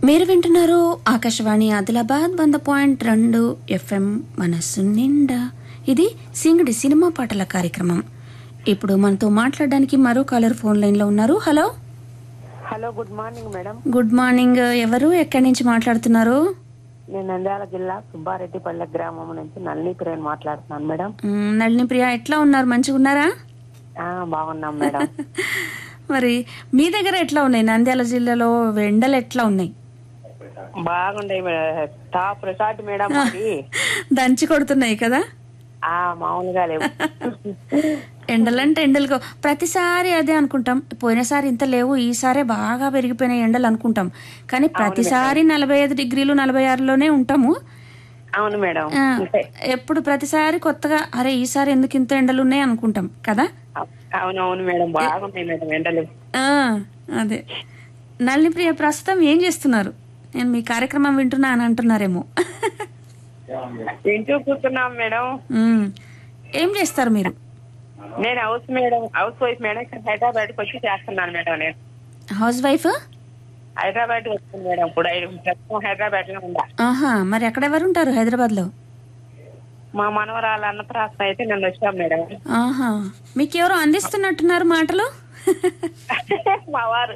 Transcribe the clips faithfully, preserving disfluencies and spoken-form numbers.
మీరు వింటున్నారు ఆకాశవాణి ఆదిలాబాద్ వంద పాయింట్ రెండు ఎఫ్ఎం మనస్సు నిండా. ఇది సింగడి సినిమా పాటల కార్యక్రమం. ఇప్పుడు మనతో మాట్లాడడానికి మరో కాలర్ ఫోన్ లైన్ లో ఉన్నారు. Hello hello good morning madam. Good morning. ఎవరు, ఎక్కడి నుంచి మాట్లాడుతున్నారు? నేను నంద్యాల జిల్లా సుబ్బారెడ్డిపల్లె గ్రామం నుంచి నళిని ప్రియ మాట్లాడుతున్నాను మేడం. మ్, నళిని ప్రియ, ఎట్లా ఉన్నారు? మంచిగా ఉన్నారా? ఆ, బాగున్నాం మేడం. మరి మీ దగ్గర ఎట్లా ఉన్నాయి? నంద్యాల జిల్లాలో ఎండలు ఎట్లా ఉన్నాయి? బాగుండే టాప్ రిసార్ట్ మేడం. మరి దంచి కొడుతున్నాయి కదా? ఆ మామూలుగా లేవు. ఎండలంటే ఎండలు ప్రతిసారి అదే అనుకుంటాం. పోయినసారి ఇంత లేవు, ఈసారే బాగా పెరిగిపోయినాయి ఎండలు అనుకుంటాం. కానీ ప్రతిసారి నలభై ఐదు డిగ్రీలు నలభై ఆరులోనే ఉంటాము. అవును మేడం. ఎప్పుడు ప్రతిసారి కొత్తగా అరే ఈసారి ఎందుకు ఇంత ఎండలు ఉన్నాయి అనుకుంటాం కదా? అవునవును మేడం, బాగున్నాయి మేడం ఎండలు. అదే. నళిని ప్రియ, ప్రస్తుతం ఏం చేస్తున్నారు? నేను మీ కార్యక్రమం వింటున్నా అని అంటున్నారేమో. ఇంట్లో కూర్చున్నాం మేడం. ఏం చేస్తారు మీరు? నేను house madam, house wife madam. Hyderabad కి వచ్చి చేస్తున్నాను మేడం. నేను హౌస్ వైఫ్ హైదరాబాద్ కి వస్తుంది మేడం. ఇప్పుడు హైదరాబాద్ లో ఉందా? ఆహా, మరి ఎక్కడ ఎవరు ఉంటారు హైదరాబాద్ లో? మా మనవరాలు అన్నప్రాసన అయితే నేను వచ్చాం మేడం. ఆహా, మీకెవరో అందిస్తున్నట్టున్నారు మాటలు. మా వారు.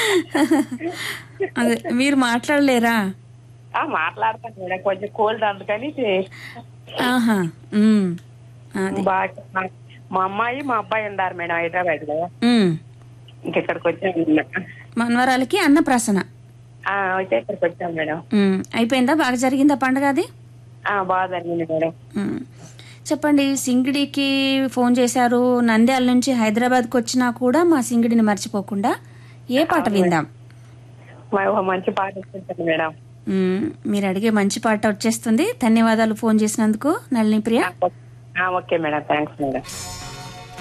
అదే, మీరు మాట్లాడలేరా? మాట్లాడతాను మేడం, కొంచెం కోల్డ్ అందుకని. ఆహా, బాగా మా అమ్మాయి మా అబ్బాయి ఉన్నారు మేడం హైదరాబాద్ లో. ఇంకెక్కడికి వచ్చాం. మనవరాలకి అన్నప్రాసన అయితే ఇక్కడికి వచ్చాం మేడం. అయిపోయిందా? బాగా జరిగిందా పండుగ? అది బాగా జరిగింది మేడం. చెప్పండి. సింగిడికి ఫోన్ చేశారు, నంద్యాల నుంచి హైదరాబాద్ కు వచ్చినా కూడా మా సింగిడిని మర్చిపోకుండా ఏ పాట విందాం? మంచి పాట ఇస్తుంది మేడం. మీరు అడిగే మంచి పాట వచ్చేస్తుంది. ధన్యవాదాలు ఫోన్ చేసినందుకు నళిని ప్రియ. Okay madam, thanks madam.